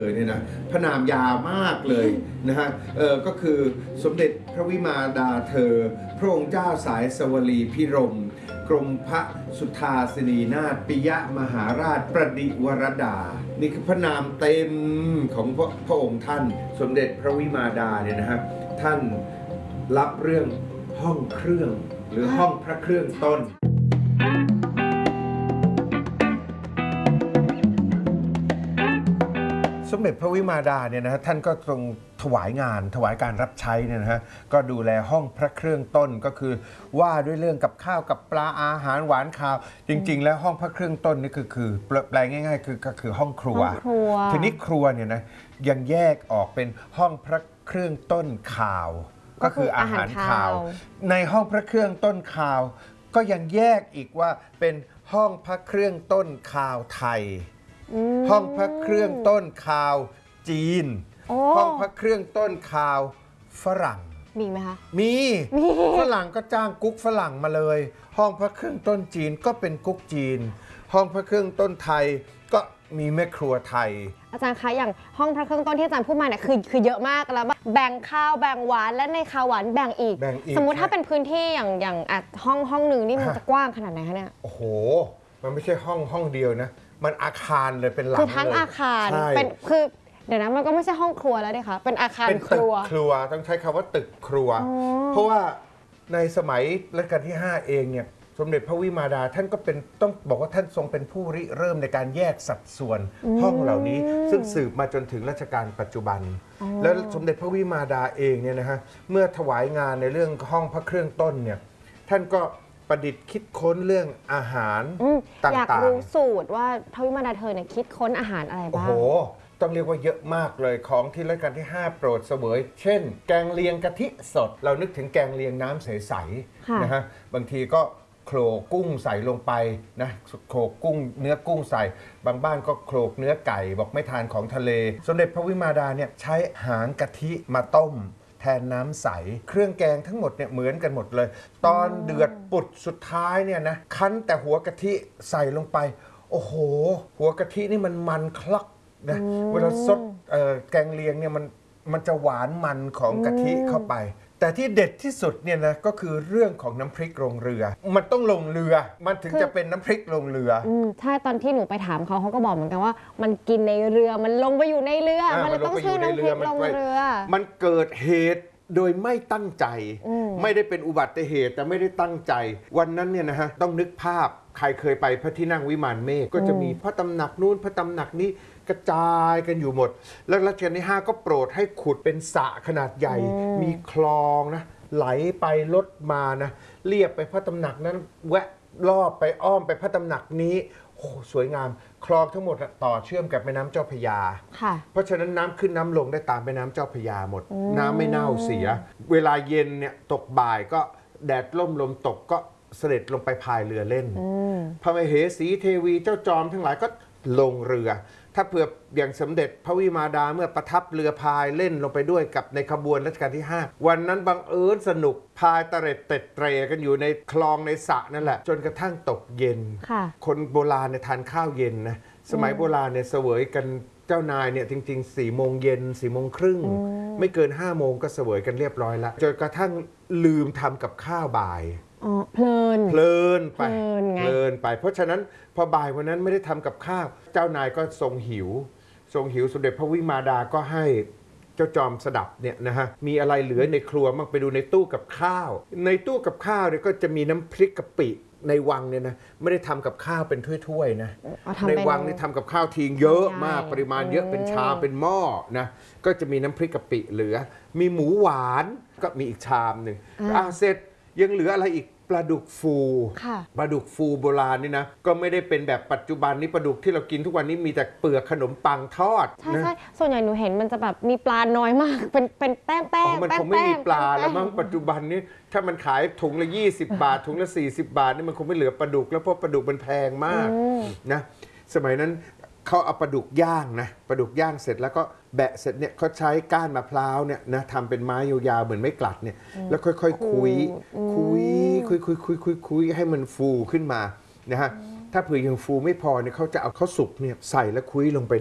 เนี่ยนะพระนามยาวมากเลยนะฮะก็คือสมเด็จพระวิมาดาเธอพระองค์เจ้าสายสวลีพิรมกรมพระสุทาสินีนาถปิยมหาราชประดิวรดานี่คือพระนามเต็มของพระองค์ท่านสมเด็จพระวิมาดาเนี่ยนะครับท่านรับเรื่องห้องเครื่องหรือห้องพระเครื่องต้นสมเด็จพระวิมาดาเนี่ยนะฮะท่านก็ทรงถวายการรับใช้เนี่ยนะฮะก็ดูแลห้องพระเครื่องต้นก็คือว่าด้วยเรื่องกับข้าวกับปลาอาหารหวานข้าวจริงๆแล้วห้องพระเครื่องต้นนี่คือแปลง่ายๆก็คือห้องครัวทีนี้ครัวเนี่ยนะยังแยกออกเป็นห้องพระเครื่องต้นข่าวก็คืออาหารข่าวในห้องพระเครื่องต้นข่าวก็ยังแยกอีกว่าเป็นห้องพระเครื่องต้นข่าวไทยห้องพระเครื่องต้นข่าวจีนห้องพระเครื่องต้นข่าวฝรั่งมีไหมคะมีฝรั่งก็จ้างกุ๊กฝรั่งมาเลยห้องพระเครื่องต้นจีนก็เป็นกุ๊กจีนห้องพระเครื่องต้นไทยก็มีแม่ครัวไทยอาจารย์คะอย่างห้องพระเครื่องต้นที่อาจารย์พูดมาเนี่ยคือเยอะมากแล้วแบ่งข้าวแบ่งหวานและในข้าวหวานแบ่งอีกสมมุติถ้าเป็นพื้นที่อย่างห้องหนึ่งนี่มันจะกว้างขนาดไหนคะเนี่ยโอ้โหมันไม่ใช่ห้องเดียวนะมันอาคารเลยเป็นหลังคือทั้งอาคารเป็นคือเดี๋ยวนะมันก็ไม่ใช่ห้องครัวแล้วดิคะเป็นอาคารครัวครัวต้องใช้คำว่าตึกครัวเพราะว่าในสมัยรัชกาลที่5เองเนี่ยสมเด็จพระวิมาดาท่านก็เป็นต้องบอกว่าท่านทรงเป็นผู้ริเริ่มในการแยกสัดส่วนห้องเหล่านี้ซึ่งสืบมาจนถึงรัชกาลปัจจุบันแล้วสมเด็จพระวิมาดาเองเนี่ยนะฮะเมื่อถวายงานในเรื่องห้องพระเครื่องต้นเนี่ยท่านก็ประดิษฐ์คิดค้นเรื่องอาหารต่างๆอยากรู้สูตรว่าพระวิมาดาเธอเนี่ยคิดค้นอาหารอะไรบ้างโอ้โหต้องเรียกว่าเยอะมากเลยของที่รัชกาลที่5โปรดเสวยเช่นแกงเลียงกะทิสดเรานึกถึงแกงเลียงน้ำใสๆนะฮะบางทีก็โขลกกุ้งใส่ลงไปนะโขลกกุ้งเนื้อกุ้งใส่บางบ้านก็โขลกเนื้อไก่บอกไม่ทานของทะเลสมเด็จพระวิมาดาเนี่ยใช้หางกะทิมาต้มแทนน้ำใสเครื่องแกงทั้งหมดเนี่ยเหมือนกันหมดเลยตอนเดือดปุดสุดท้ายเนี่ยนะคั้นแต่หัวกะทิใส่ลงไปโอ้โหหัวกะทินี่มันคลักนะเวลาซดแกงเลียงเนี่ยมันจะหวานมันของกะทิเข้าไปแต่ที่เด็ดที่สุดเนี่ยนะก็คือเรื่องของน้ำพริกลงเรือมันต้องลงเรือมันถึงจะเป็นน้ำพริกลงเรือใช่ตอนที่หนูไปถามเขาก็บอกเหมือนกันว่ามันกินในเรือมันลงไปอยู่ในเรือมันเลยต้องชื่อน้ำพริกลงเรือมันเกิดเหตุโดยไม่ตั้งใจไม่ได้เป็นอุบัติเหตุแต่ไม่ได้ตั้งใจวันนั้นเนี่ยนะฮะต้องนึกภาพใครเคยไปพระที่นั่งวิมานเมฆก็จะมีพระตำหนักนู้นพระตำหนักนี้กระจายกันอยู่หมดแล้วรัชกาลที่5ก็โปรดให้ขุดเป็นสระขนาดใหญ่มีคลองนะไหลไปลดมานะเรียบไปพระตำหนักนั้นแวะรอบไปอ้อมไปพระตำหนักนี้โอ้สวยงามคลองทั้งหมดต่อเชื่อมกับแม่น้ำเจ้าพระยาเพราะฉะนั้นน้ำขึ้นน้ำลงได้ตามแม่น้ำเจ้าพระยาหมดน้ำไม่เน่าเสียเวลาเย็นเนี่ยตกบ่ายก็แดดล่มลมตกก็เสด็จลงไปพายเรือเล่นพระมเหสีเทวีเจ้าจอมทั้งหลายก็ลงเรือถ้าเผื่ออย่างสมเด็จพระวิมาดาเมื่อประทับเรือพายเล่นลงไปด้วยกับในขบวนรัชกาลที่5วันนั้นบังเอิญสนุกพายเตร็ดเตร่กันอยู่ในคลองในสระนั่นแหละจนกระทั่งตกเย็นคนโบราณเนี่ยทานข้าวเย็นนะสมัยโบราณเนี่ยเสวยกันเจ้านายเนี่ยจริงๆ4 โมงเย็น4 โมงครึ่งไม่เกิน5 โมงก็เสวยกันเรียบร้อยแล้วจนกระทั่งลืมทำกับข้าวบ่ายเพลินไปเพราะฉะนั้นพอบ่ายวันนั้นไม่ได้ทำกับข้าวเจ้านายก็ทรงหิวสมเด็จพระวิมาดาก็ให้เจ้าจอมสดับเนี่ยนะฮะมีอะไรเหลือในครัวมั่งไปดูในตู้กับข้าวในตู้กับข้าวเนี่ยก็จะมีน้ำพริกกะปิในวังเนี่ยนะไม่ได้ทำกับข้าวเป็นถ้วยๆนะในวังนี่ทำกับข้าวทิ้งเยอะมากปริมาณเยอะเป็นชามเป็นหม้อนะก็จะมีน้ำพริกกะปิเหลือมีหมูหวานก็มีอีกชามหนึ่งเสร็จยังเหลืออะไรอีกปลาดุกฟูปลาดุกฟูโบราณนี่นะก็ไม่ได้เป็นแบบปัจจุบันนี้ปลาดุกที่เรากินทุกวันนี้มีแต่เปลือกขนมปังทอดใช่ส่วนใหญ่หนูเห็นมันจะแบบมีปลาน้อยมากเป็นแป้งมันคงไม่มีปลาแล้วมั้งปัจจุบันนี้ถ้ามันขายถุงละ20 บาทถุงละ40 บาทนี่มันคงไม่เหลือปลาดุกแล้วเพราะปลาดุกมันแพงมากนะสมัยนั้นเขาเอาปลาดุกย่างนะปลาดุกย่างเสร็จแล้วก็แบะเสร็จเนี่ยเขาใช้ก้านมะพร้าวเนี่ยนะทำเป็นไม้ยาวๆเหมือนไม้กลัดเนี่ยแล้วค่อยๆคุยให้มันฟูขึ้นมานะฮะถ้าเผื่อยังฟูไม่พอเนี่ยเขาจะเอาข้าวสุกเนี่ยใส่แล้วคุยลงไปด้วย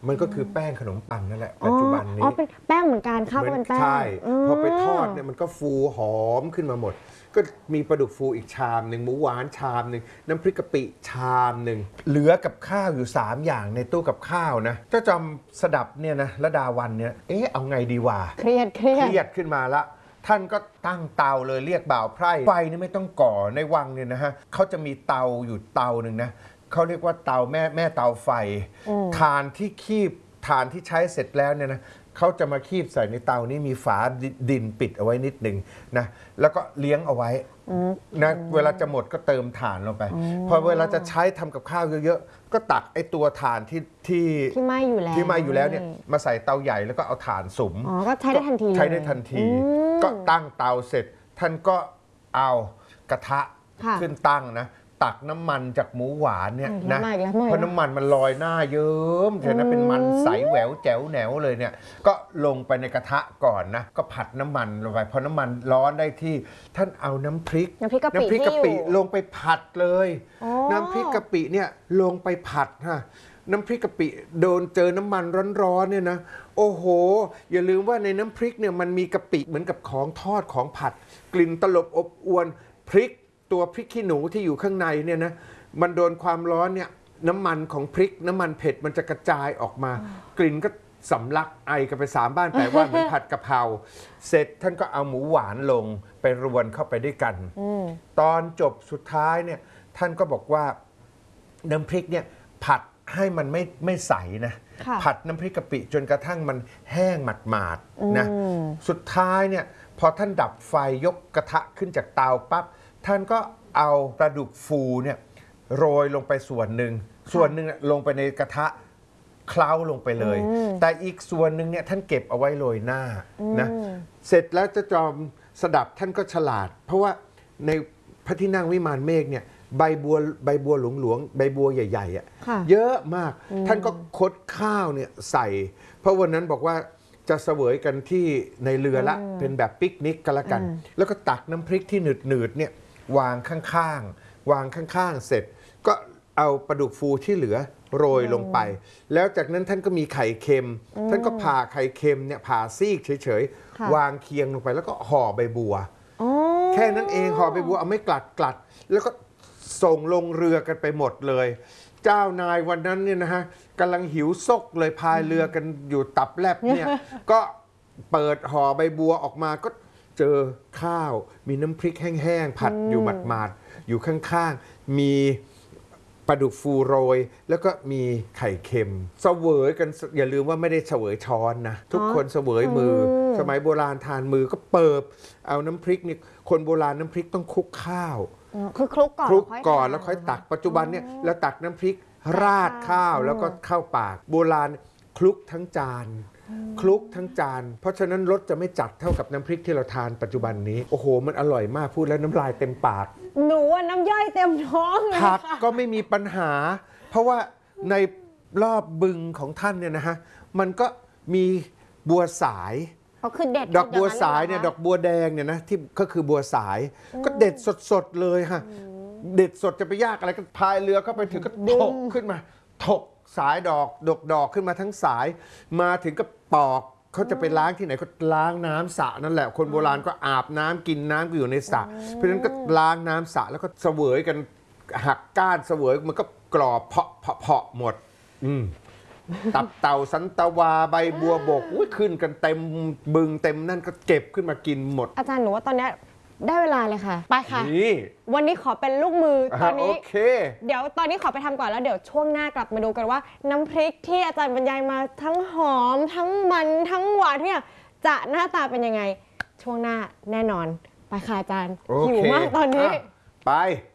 มันก็คือแป้งขนมปังนั่นแหละปัจจุบันนี้เป็นแป้งเหมือนกันข้าวก็เป็นแป้งใช่พอไปทอดเนี่ยมันก็ฟูหอมขึ้นมาหมดก็มีปลาดุกฟูอีกชามหนึ่งหมูหวานชามหนึ่งน้ำพริกกะปิชามหนึ่งเหลือกับข้าวอยู่3อย่างในตู้กับข้าวนะเจ้าจอมสดับเนี่ยนะระดาวันเนี่ยเอาไงดีวะเครียดขึ้นมาละท่านก็ตั้งเตาเลยเรียกบ่าวไพร่ไฟนี่ไม่ต้องก่อในวังเนี่ยนะฮะเขาจะมีเตาอยู่เตาหนึ่งนะเขาเรียกว่าเตาแม่เตาไฟถ่านที่คีบถ่านที่ใช้เสร็จแล้วเนี่ยนะเขาจะมาคีบใส่ในเตานี้มีฝาดินปิดเอาไว้นิดหนึ่งนะแล้วก็เลี้ยงเอาไว้นะเวลาจะหมดก็เติมถ่านลงไปพอเวลาจะใช้ทำกับข้าวเยอะๆก็ตักไอ้ตัวถ่านที่ไหม้อยู่แล้วเนี่ยมาใส่เตาใหญ่แล้วก็เอาถ่านสุมก็ใช้ได้ทันทีก็ตั้งเตาเสร็จท่านก็เอากระทะขึ้นตั้งนะตักน้ำมันจากหมูหวานเนี่ยนะเพราะน้ำมันมันลอยหน้าเยิ้มเห็นนะเป็นมันใสแหววแจ๋วแหนวเลยเนี่ยก็ลงไปในกระทะก่อนนะก็ผัดน้ำมันลงไปพอน้ำมันร้อนได้ที่ท่านเอาน้ำพริกกะปิลงไปผัดเลยน้ำพริกกะปิเนี่ยลงไปผัดฮะน้ำพริกกะปิเจอน้ำมันร้อนๆเนี่ยนะโอ้โหอย่าลืมว่าในน้ำพริกเนี่ยมันมีกะปิเหมือนกับของทอดของผัดกลิ่นตลบอบอวนพริกตัวพริกขี้หนูที่อยู่ข้างในเนี่ยนะมันโดนความร้อนเนี่ยน้ำมันของพริกน้ำมันเผ็ดมันจะกระจายออกมากลิ่นก็สำลักไอกันไป3บ้านแต่ว่าเหมือนผัดกะเพราเสร็จท่านก็เอาหมูหวานลงไปรวนเข้าไปด้วยกันตอนจบสุดท้ายเนี่ยท่านก็บอกว่าน้ำพริกเนี่ยผัดให้มันไม่ใสนะผัดน้ำพริกกะปิจนกระทั่งมันแห้งหมาดๆนะสุดท้ายเนี่ยพอท่านดับไฟยกกระทะขึ้นจากเตาปั๊บท่านก็เอาปลาดุกฟูเนี่ยโรยลงไปส่วนหนึ่งลงไปในกระทะเคล้าลงไปเลยแต่อีกส่วนหนึ่งเนี่ยท่านเก็บเอาไว้โรยหน้านะเสร็จแล้วจะจอมสดับท่านก็ฉลาดเพราะว่าในพระที่นั่งวิมานเมฆเนี่ยใบบัวหลวงใบบัวใหญ่ๆอ่ะเยอะมากท่านก็คดข้าวเนี่ยใส่เพราะวันนั้นบอกว่าจะเสวยกันที่ในเรือละเป็นแบบปิกนิกกันละกันแล้วก็ตักน้ำพริกที่หนืดๆเนี่ยวางข้างๆเสร็จก็เอาปลาดุกฟูที่เหลือโรยลงไปแล้วจากนั้นท่านก็มีไข่เค็มท่านก็ผ่าไข่เค็มเนี่ยผ่าซีกเฉยๆวางเคียงลงไปแล้วก็ห่อใบบัวแค่นั้นเองห่อใบบัวเอาไม่กลัดแล้วก็ส่งลงเรือกันไปหมดเลยเจ้านายวันนั้นเนี่ยนะฮะกำลังหิวซกเลยพายเรือกันอยู่ตับแลบเนี่ยก็เปิดห่อใบบัวออกมาก็เจอข้าวมีน้ำพริกแห้งๆผัดอยู่หมาดๆอยู่ข้างๆมีปลาดุกฟูโรยแล้วก็มีไข่เค็มเสวยกันอย่าลืมว่าไม่ได้เสวยช้อนนะทุกคนเสวยมือสมัยโบราณทานมือก็เปิบเอาน้ำพริกนี่คนโบราณน้ำพริกต้องคลุกข้าวคือคลุกก่อนแล้วค่อยตักปัจจุบันเนี่ยแล้วตักน้ำพริกราดข้าวแล้วก็เข้าปากโบราณคลุกทั้งจานเพราะฉะนั้นรสจะไม่จัดเท่ากับน้ำพริกที่เราทานปัจจุบันนี้โอ้โหมันอร่อยมากพูดแล้วน้ำลายเต็มปากหนูว่าน้ำย่อยเต็มท้องเลยผักก็ไม่มีปัญหาเพราะว่าในรอบบึงของท่านเนี่ยนะฮะมันก็มีบัวสายคือเด็ดดอกบัวสายเนี่ยดอกบัวแดงเนี่ยนะที่ก็คือบัวสายก็เด็ดสดๆเลยฮะเด็ดสดจะไปยากอะไรก็พายเรือเข้าไปถึงก็ถกขึ้นมาถกสายดอกขึ้นมาทั้งสายมาถึงก็ปอกเขาจะไปล้างที่ไหนก็ล้างน้ำสระนั่นแหละคนโบราณก็อาบน้ำกินน้ำก็อยู่ในสระเพราะฉะนั้นก็ล้างน้ำสระแล้วก็เสวยกันหักก้านเสวยมันก็กรอบเพาะหมดตับเต่าสันตวาใบบัวบกขึ้นกันเต็มบึงเต็มนั่นก็เก็บขึ้นมากินหมดอาจารย์หนูว่าตอนนี้ได้เวลาเลยค่ะไปค่ะวันนี้ขอเป็นลูกมือตอนนี้เดี๋ยวตอนนี้ขอไปทำก่อนแล้วเดี๋ยวช่วงหน้ากลับมาดูกันว่าน้ำพริกที่อาจารย์บรรยายมาทั้งหอมทั้งมันทั้งหวานเนี่ยจะหน้าตาเป็นยังไงช่วงหน้าแน่นอนไปค่ะอาจารย์หิวมากตอนนี้ไป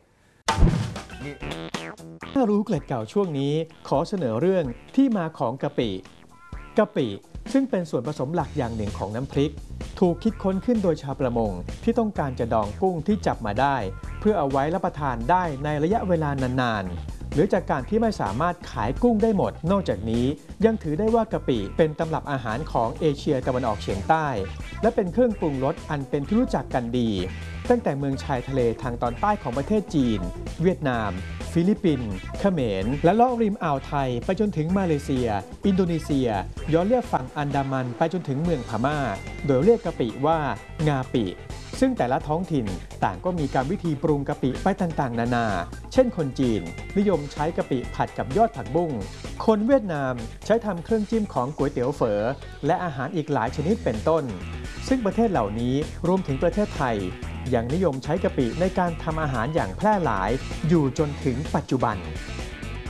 ถ้ารู้เกล็ดเก่าช่วงนี้ขอเสนอเรื่องที่มาของกะปิซึ่งเป็นส่วนผสมหลักอย่างหนึ่งของน้ำพริกถูกคิดค้นขึ้นโดยชาวประมงที่ต้องการจะดองกุ้งที่จับมาได้เพื่อเอาไว้รับประทานได้ในระยะเวลานานๆหรือจากการที่ไม่สามารถขายกุ้งได้หมดนอกจากนี้ยังถือได้ว่ากะปิเป็นตำรับอาหารของเอเชียตะวันออกเฉียงใต้และเป็นเครื่องปรุงรสอันเป็นที่รู้จักกันดีตั้งแต่เมืองชายทะเลทางตอนใต้ของประเทศจีนเวียดนามฟิลิปปินส์เขมรและเลาะริมอ่าวไทยไปจนถึงมาเลเซียอินโดนีเซียย้อนเลียบฝั่งอันดามันไปจนถึงเมืองพม่าโดยเรียกกะปิว่างาปิซึ่งแต่ละท้องถิ่นต่างก็มีการวิธีปรุงกะปิไปต่างๆนานาเช่นคนจีนนิยมใช้กะปิผัดกับยอดผักบุ้งคนเวียดนามใช้ทำเครื่องจิ้มของก๋วยเตี๋ยวเฝอและอาหารอีกหลายชนิดเป็นต้นซึ่งประเทศเหล่านี้รวมถึงประเทศไทยยังนิยมใช้กะปิในการทำอาหารอย่างแพร่หลายอยู่จนถึงปัจจุบัน